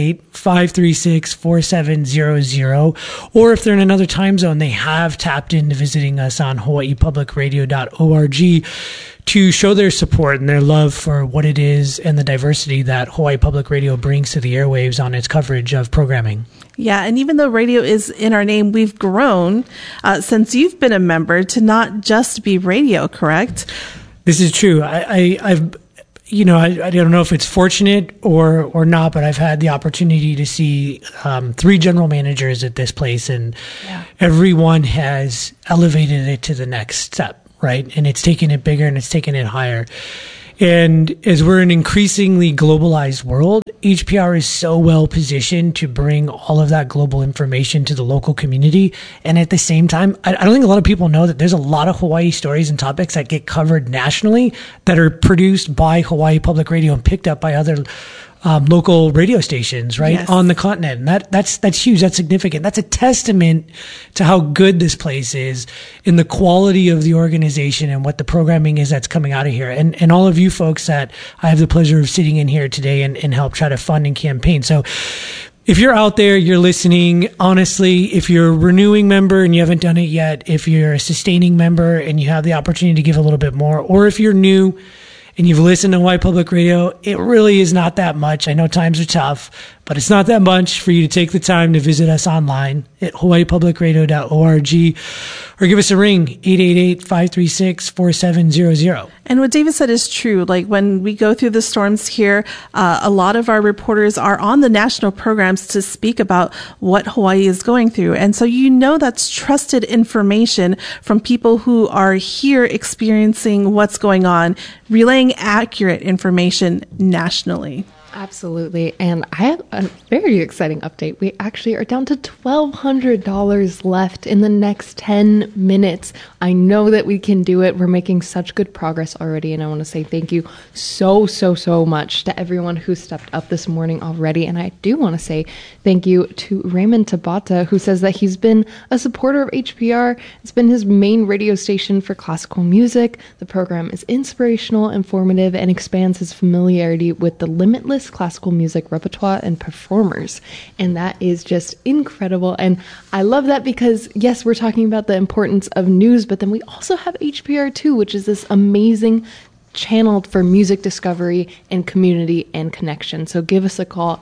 888-536-4700. Or if they're in another time zone, they have tapped into visiting us on hawaiipublicradio.org to show their support and their love for what it is and the diversity that Hawaii Public Radio brings to the airwaves on its coverage of programming. Yeah, and even though radio is in our name, we've grown since you've been a member to not just be radio, correct? This is true. I've you know, I don't know if it's fortunate or not, but I've had the opportunity to see 3 general managers at this place, and everyone has elevated it to the next step. Right. And it's taken it bigger and it's taken it higher. And as we're an increasingly globalized world, HPR is so well positioned to bring all of that global information to the local community. And at the same time, I don't think a lot of people know that there's a lot of Hawaii stories and topics that get covered nationally that are produced by Hawaii Public Radio and picked up by other local radio stations, right, on the continent. And that's huge. That's significant. That's a testament to how good this place is in the quality of the organization and what the programming is that's coming out of here. And all of you folks that I have the pleasure of sitting in here today and help try to fund and campaign. So if you're out there, you're listening, honestly, if you're a renewing member and you haven't done it yet, if you're a sustaining member and you have the opportunity to give a little bit more, or if you're new and you've listened to Hawaii Public Radio, it really is not that much. I know times are tough, but it's not that much for you to take the time to visit us online at hawaiipublicradio.org or give us a ring, 888-536-4700. And what David said is true. Like when we go through the storms here, a lot of our reporters are on the national programs to speak about what Hawaii is going through. And so you know that's trusted information from people who are here experiencing what's going on, relaying accurate information nationally. Absolutely. And I have a very exciting update. We actually are down to $1,200 left in the next 10 minutes. I know that we can do it. We're making such good progress already. And I want to say thank you so much to everyone who stepped up this morning already. And I do want to say thank you to Raymond Tabata, who says that he's been a supporter of HPR. It's been his main radio station for classical music. The program is inspirational, informative, and expands his familiarity with the limitless classical music repertoire and performers. And that is just incredible. And I love that because, yes, we're talking about the importance of news, but then we also have HPR 2, which is this amazing channel for music discovery and community and connection. So give us a call,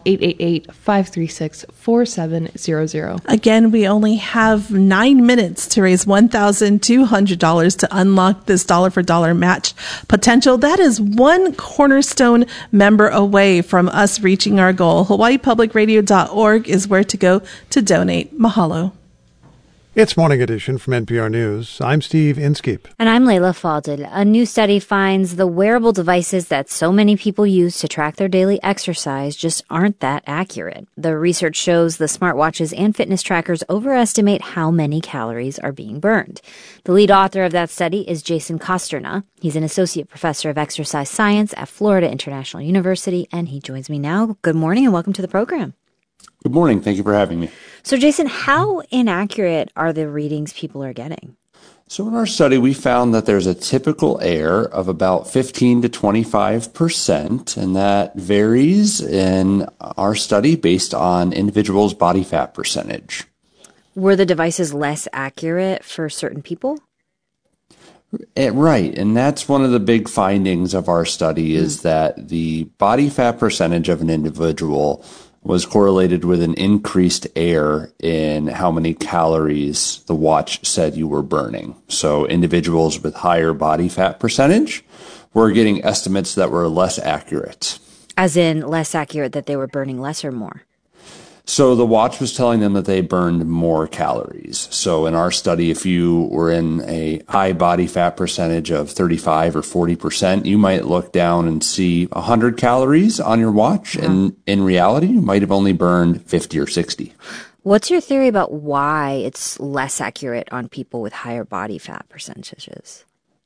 888-536-4700. Again, we only have 9 minutes to raise $1,200 to unlock this dollar-for-dollar match potential. That is one Cornerstone member away from us reaching our goal. HawaiiPublicRadio.org is where to go to donate. Mahalo. It's Morning Edition from NPR News. I'm Steve Inskeep. And I'm Layla Fadel. A new study finds the wearable devices that so many people use to track their daily exercise just aren't that accurate. The research shows the smartwatches and fitness trackers overestimate how many calories are being burned. The lead author of that study is Jason Kosterna. He's an associate professor of exercise science at Florida International University, and he joins me now. Good morning and welcome to the program. Good morning. Thank you for having me. So, Jason, how inaccurate are the readings people are getting? So in our study, we found that there's a typical error of about 15 to 25%, and that varies in our study based on individuals' body fat percentage. Were the devices less accurate for certain people? Right, and that's one of the big findings of our study is that the body fat percentage of an individual was correlated with an increased error in how many calories the watch said you were burning. So individuals with higher body fat percentage were getting estimates that were less accurate. As in less accurate, that they were burning less or more? So the watch was telling them that they burned more calories. So in our study, if you were in a high body fat percentage of 35 or 40%, you might look down and see 100 calories on your watch. And in reality, you might have only burned 50 or 60. What's your theory about why it's less accurate on people with higher body fat percentages?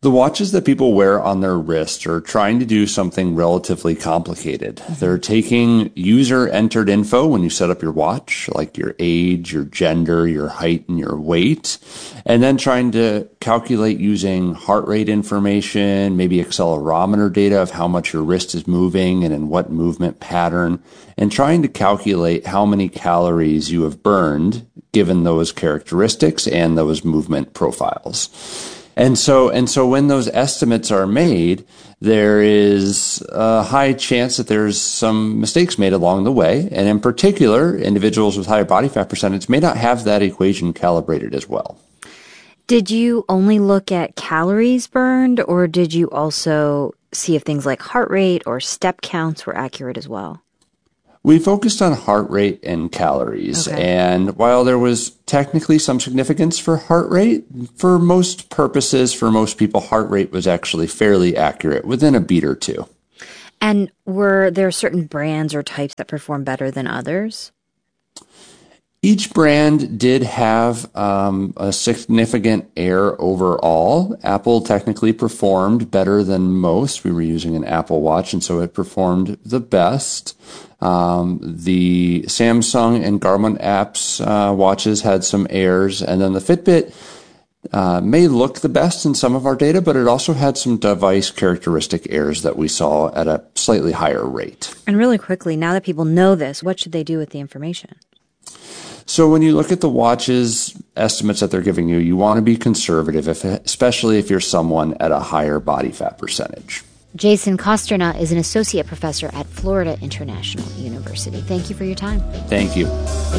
The watches that people wear on their wrist are trying to do something relatively complicated. They're taking user-entered info when you set up your watch, like your age, your gender, your height, and your weight, and then trying to calculate using heart rate information, maybe accelerometer data of how much your wrist is moving and in what movement pattern, and trying to calculate how many calories you have burned given those characteristics and those movement profiles. And so when those estimates are made, there is a high chance that there's some mistakes made along the way. And in particular, individuals with higher body fat percentage may not have that equation calibrated as well. Did you only look at calories burned, or did you also see if things like heart rate or step counts were accurate as well? We focused on heart rate and calories, and while there was technically some significance for heart rate, for most purposes, for most people, heart rate was actually fairly accurate, within a beat or two. And were there certain brands or types that perform better than others? Each brand did have a significant error overall. Apple technically performed better than most. We were using an Apple Watch, and so it performed the best. The Samsung and Garmin apps watches had some errors, and then the Fitbit may look the best in some of our data, but it also had some device characteristic errors that we saw at a slightly higher rate. And really quickly, now that people know this, what should they do with the information? So when you look at the watches estimates that they're giving you, you want to be conservative, especially if you're someone at a higher body fat percentage. Jason Kosterna is an associate professor at Florida International University. Thank you for your time. Thank you.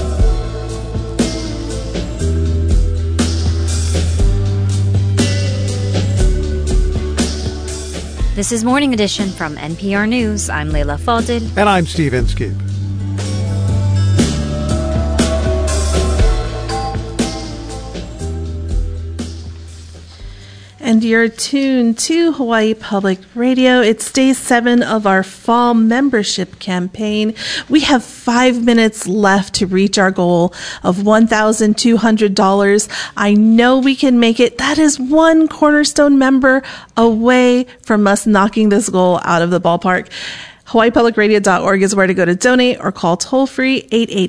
This is Morning Edition from NPR News. I'm Leila Fadel. And I'm Steve Inskeep. And you're tuned to Hawaii Public Radio. It's day 7 of our fall membership campaign. We have 5 minutes left to reach our goal of $1,200. I know we can make it. That is one Cornerstone member away from us knocking this goal out of the ballpark. HawaiiPublicRadio.org is where to go to donate or call toll-free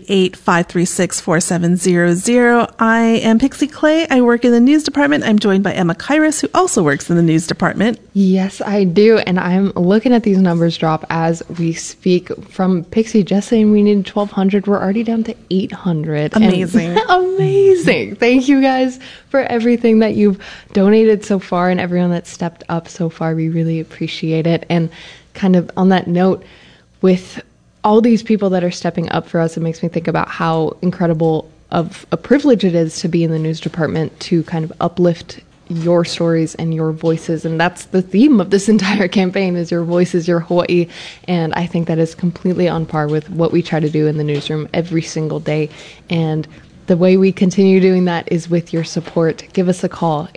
888-536-4700. I am Pixie Clay. I work in the news department. I'm joined by Emma Kairos, who also works in the news department. Yes, I do. And I'm looking at these numbers drop as we speak. From Pixie just saying we need 1,200. We're already down to 800. Amazing. Amazing. Thank you guys for everything that you've donated so far and everyone that's stepped up so far. We really appreciate it. And kind of on that note, with all these people that are stepping up for us, it makes me think about how incredible of a privilege it is to be in the news department to kind of uplift your stories and your voices. And that's the theme of this entire campaign, is your voices, your Hawaii. And I think that is completely on par with what we try to do in the newsroom every single day. And the way we continue doing that is with your support. Give us a call,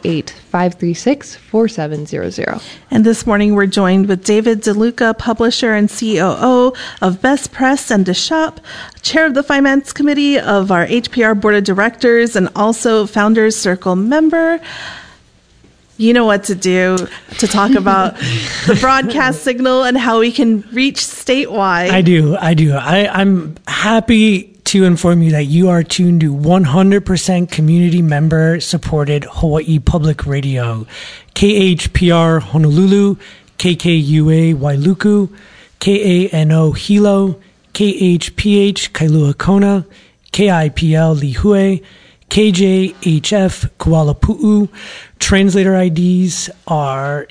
888-536-4700. And this morning we're joined with David DeLuca, publisher and COO of Best Press and The Shop, chair of the Finance Committee of our HPR Board of Directors, and also Founders Circle member. You know what to do to talk about the broadcast signal and how we can reach statewide. I do. I'm happy to inform you that you are tuned to 100% community member supported Hawaii Public Radio, KHPR Honolulu, KKUA Wailuku, KANO Hilo, KHPH Kailua Kona, KIPL Lihue, KJHF Kuala Pu'u. Translator IDs are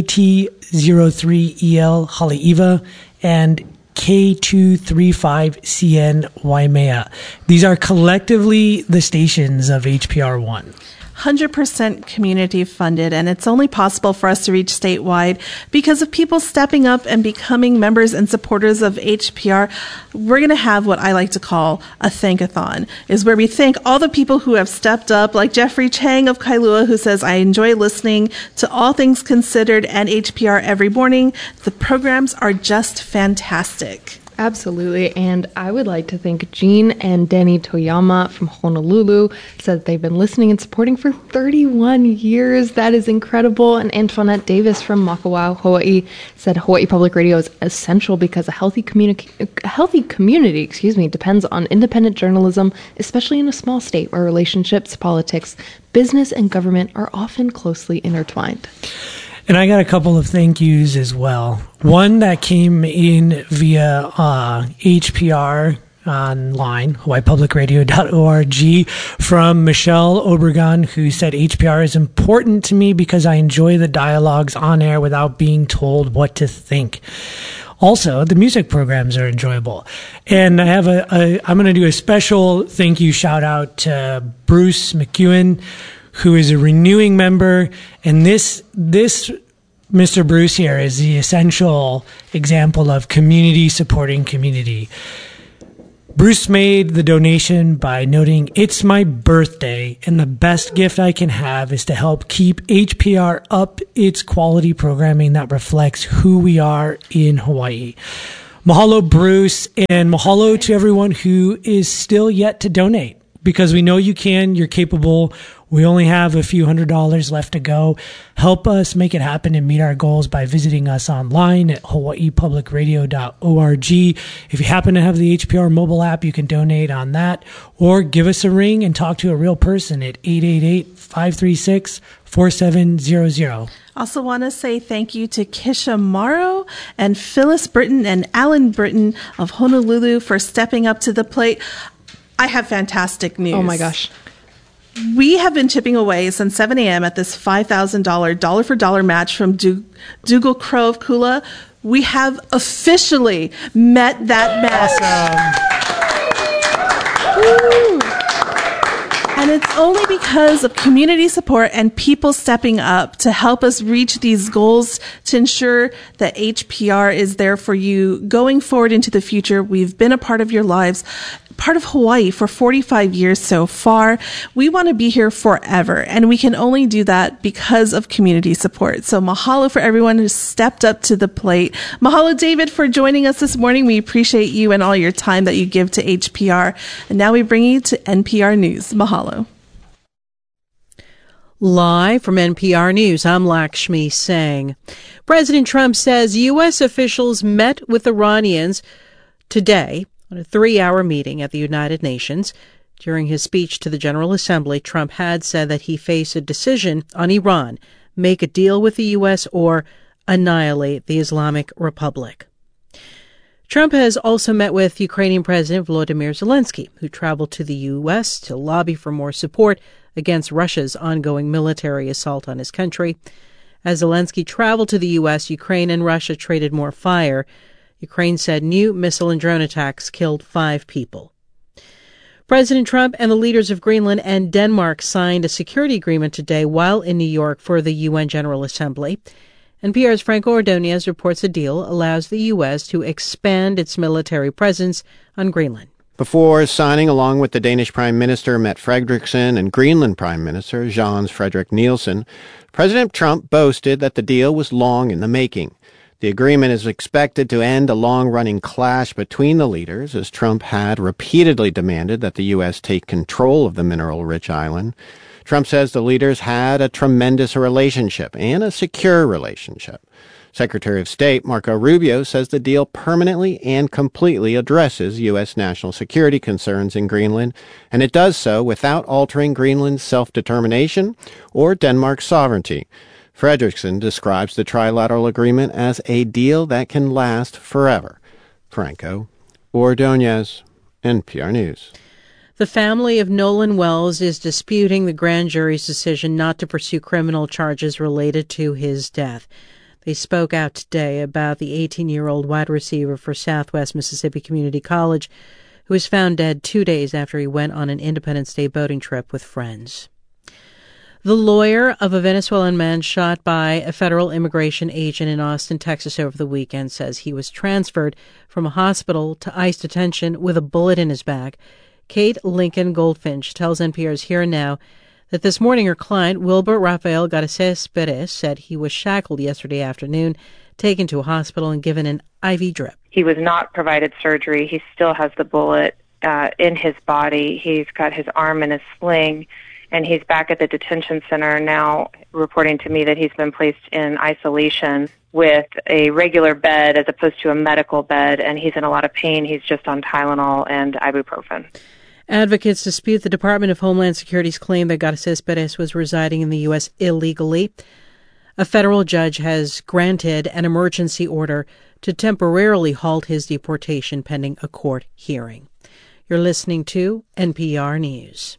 KT03EL Haleiwa and K235CN Waimea. These are collectively the stations of HPR1. 100% community funded, and it's only possible for us to reach statewide because of people stepping up and becoming members and supporters of HPR. We're going to have what I like to call a thankathon, is where we thank all the people who have stepped up, like Jeffrey Chang of Kailua, who says, I enjoy listening to All Things Considered and HPR every morning. The programs are just fantastic. Absolutely. And I would like to thank Jean and Denny Toyama from Honolulu, said that they've been listening and supporting for 31 years. That is incredible. And Antoinette Davis from Makawao, Hawaii, said Hawaii Public Radio is essential because a healthy community depends on independent journalism, especially in a small state where relationships, politics, business, and government are often closely intertwined. And I got a couple of thank yous as well. One that came in via HPR online, hawaiipublicradio.org, from Michelle Obregon, who said HPR is important to me because I enjoy the dialogues on air without being told what to think. Also, the music programs are enjoyable. And I have I'm going to do a special thank you shout out to Bruce McEwen, who is a renewing member, and this Mr. Bruce here is the essential example of community supporting community. Bruce made the donation by noting, "It's my birthday, and the best gift I can have is to help keep HPR up its quality programming that reflects who we are in Hawaii." Mahalo, Bruce, and mahalo to everyone who is still yet to donate, because we know you can, you're capable. We only have a few $100s left to go. Help us make it happen and meet our goals by visiting us online at hawaiipublicradio.org. If you happen to have the HPR mobile app, you can donate on that, or give us a ring and talk to a real person at 888-536-4700. Also want to say thank you to Kisha Morrow and Phyllis Britton and Alan Britton of Honolulu for stepping up to the plate. I have fantastic news. Oh my gosh. We have been chipping away since 7 a.m. at this $5,000 dollar-for-dollar match from Dougal Crow of Kula. We have officially met that match. Awesome. And it's only because of community support and people stepping up to help us reach these goals to ensure that HPR is there for you going forward into the future. We've been a part of your lives, part of Hawaii for 45 years so far. We want to be here forever, and we can only do that because of community support. So mahalo for everyone who stepped up to the plate. Mahalo, David, for joining us this morning. We appreciate you and all your time that you give to HPR. And now we bring you to NPR News. Mahalo. Live from NPR News, I'm Lakshmi Singh. President Trump says U.S. officials met with Iranians today on a 3-hour meeting at the United Nations. During his speech to the General Assembly, Trump had said that he faced a decision on Iran, make a deal with the U.S. or annihilate the Islamic Republic. Trump has also met with Ukrainian President Volodymyr Zelensky, who traveled to the U.S. to lobby for more support against Russia's ongoing military assault on his country. As Zelensky traveled to the U.S., Ukraine and Russia traded more fire. Ukraine said new missile and drone attacks killed 5 people. President Trump and the leaders of Greenland and Denmark signed a security agreement today while in New York for the UN General Assembly. NPR's Franco Ordonez reports the deal allows the U.S. to expand its military presence on Greenland. Before signing, along with the Danish Prime Minister Mette Frederiksen and Greenland Prime Minister Jens Frederik Nielsen, President Trump boasted that the deal was long in the making. The agreement is expected to end a long-running clash between the leaders, as Trump had repeatedly demanded that the U.S. take control of the mineral-rich island. Trump says the leaders had a tremendous relationship and a secure relationship. Secretary of State Marco Rubio says the deal permanently and completely addresses U.S. national security concerns in Greenland, and it does so without altering Greenland's self-determination or Denmark's sovereignty. Frederiksen describes the trilateral agreement as a deal that can last forever. Franco Ordonez, NPR News. The family of Nolan Wells is disputing the grand jury's decision not to pursue criminal charges related to his death. They spoke out today about the 18-year-old wide receiver for Southwest Mississippi Community College, who was found dead 2 days after he went on an Independence Day boating trip with friends. The lawyer of a Venezuelan man shot by a federal immigration agent in Austin, Texas over the weekend says he was transferred from a hospital to ICE detention with a bullet in his back. Kate Lincoln Goldfinch tells NPR's Here and Now that this morning her client, Wilbur Rafael Garces Perez, said he was shackled yesterday afternoon, taken to a hospital and given an IV drip. He was not provided surgery. He still has the bullet in his body. He's got his arm in a sling, and he's back at the detention center now, reporting to me that he's been placed in isolation with a regular bed as opposed to a medical bed, and he's in a lot of pain. He's just on Tylenol and ibuprofen. Advocates dispute the Department of Homeland Security's claim that Garces Perez was residing in the U.S. illegally. A federal judge has granted an emergency order to temporarily halt his deportation pending a court hearing. You're listening to NPR News.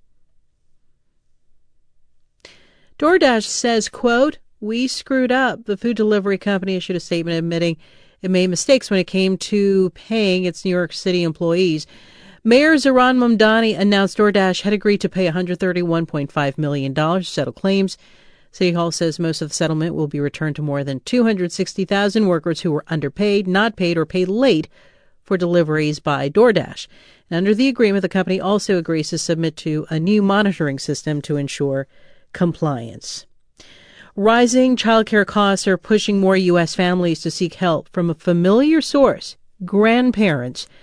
DoorDash says, quote, "We screwed up." The food delivery company issued a statement admitting it made mistakes when it came to paying its New York City employees. Mayor Zohran Mamdani announced DoorDash had agreed to pay $131.5 million to settle claims. City Hall says most of the settlement will be returned to more than 260,000 workers who were underpaid, not paid, or paid late for deliveries by DoorDash. And under the agreement, the company also agrees to submit to a new monitoring system to ensure compliance. Rising childcare costs are pushing more U.S. families to seek help from a familiar source, grandparents.